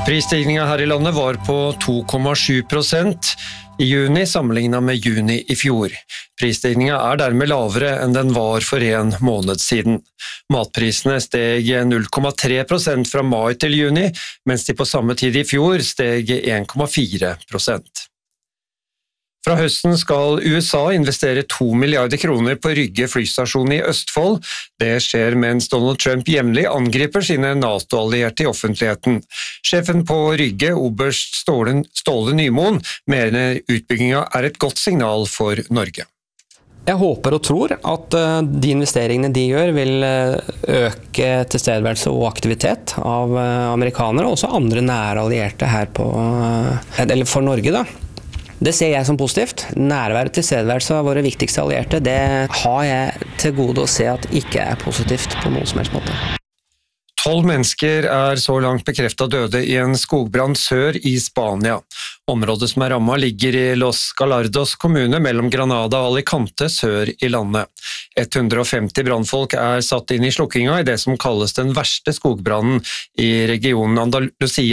Prisstigningen her i landet var på 2,7% i juni sammenlignet med juni i fjor. Prisstigningen dermed lavere enn den var for en måned siden. Matprisene steg 0,3% fra mai til juni, mens de på samme tid i fjor steg 1,4%. Fra høsten skal USA investere 2 milliarder kroner på Rygge flystasjon i Østfold. Det skjer mens Donald Trump jevnlig angriper sine NATO-allierte i offentligheten. Sjefen på Rygge, oberst Ståle Nymoen, mener utbyggingen et godt signal for Norge. Jeg håper og tror at de investeringene de gjør vil øke tilstedeværelse og aktivitet av amerikanere og også andre nære allierte her for Norge da. Det ser jeg som positivt. Nærvær og tilstedeværelse av våre viktigste allierte, det har jeg til gode å se at ikke positivt på noen som helst måte. 12 mennesker så langt bekreftet døde i en skogbrann sør i Spania. Området som rammet ligger i Los Gallardos kommune mellom Granada og Alicante sør i landet. 150 brannfolk satt inn i slukkinga i det som kalles den verste skogbrannen i regionen Andalusia.